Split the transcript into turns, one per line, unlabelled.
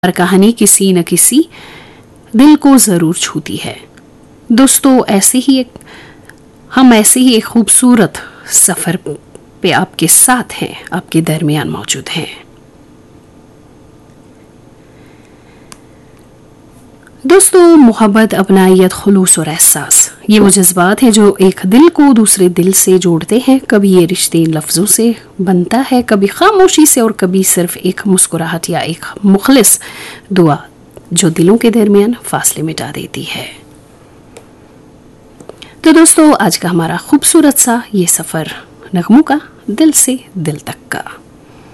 हर कहानी किसी न किसी दिल को ज़रूर छूती है। दोस्तों, हम ऐसे ही एक खूबसूरत सफ़र पे आपके साथ हैं, आपके दरमियान मौजूद हैं। दोस्तों, मोहब्बत, अपनायत, खुलूस और एहसास, ये वो जज्बात हैं जो एक दिल को दूसरे दिल से जोड़ते हैं। कभी ये रिश्ते इन लफ्ज़ों से बनता है, कभी खामोशी से, और कभी सिर्फ एक मुस्कुराहट या एक मुखलिस दुआ जो दिलों के दरमियान फासले मिटा देती है। तो दोस्तों, आज का हमारा खूबसूरत सा ये सफ़र नगमों का दिल से दिल तक का।